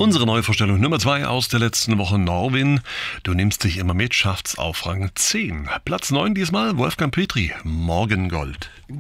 Unsere Neuvorstellung Nummer 2 aus der letzten Woche, Norwin. Du nimmst dich immer mit, schafft's auf Rang 10. Platz 9 diesmal, Wolfgang Petri, Morgengold.